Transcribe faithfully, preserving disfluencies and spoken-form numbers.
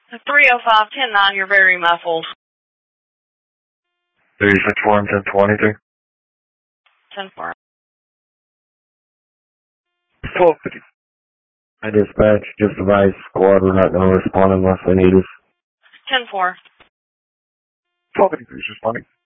three oh five, ten nine, you're very muffled. thirty-six four and ten twenty-three. ten four. twelve fifty. I dispatch, just advise squad, we're not going to respond unless they need us. ten four. twelve fifty-three is responding.